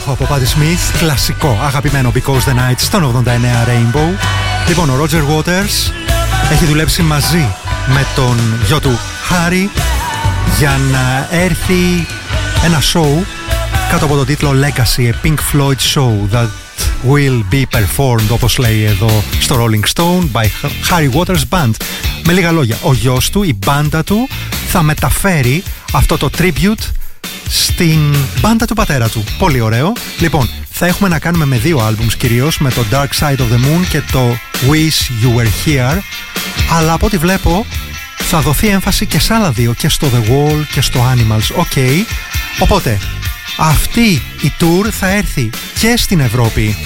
υπέροχο από Patti Smith, κλασικό, αγαπημένο Because the Night στον 89 Rainbow. Λοιπόν, ο Roger Waters έχει δουλέψει μαζί με τον γιο του Harry για να έρθει ένα show κάτω από τον τίτλο Legacy, a Pink Floyd show that will be performed, όπως λέει εδώ στο Rolling Stone, by Harry Waters Band. Με λίγα λόγια, ο γιος του, η μπάντα του, θα μεταφέρει αυτό το tribute στην μπάντα του πατέρα του. Πολύ ωραίο. Λοιπόν, θα έχουμε να κάνουμε με δύο άλμπουμς κυρίως, με το Dark Side of the Moon και το Wish You Were Here, αλλά από ό,τι βλέπω θα δοθεί έμφαση και σε άλλα δύο, και στο The Wall και στο Animals. Οπότε αυτή η tour θα έρθει και στην Ευρώπη